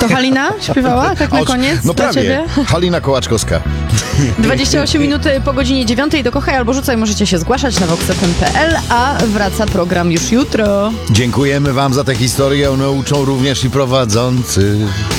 To Halina śpiewała tak na koniec? No dla prawie. ciebie? Halina Kołaczkowska. 28 minut po godzinie 9 do Kochaj albo Rzucaj możecie się zgłaszać na voxfm.pl, a wraca program już jutro. Dziękujemy wam za tę historię, one uczą również i prowadzący.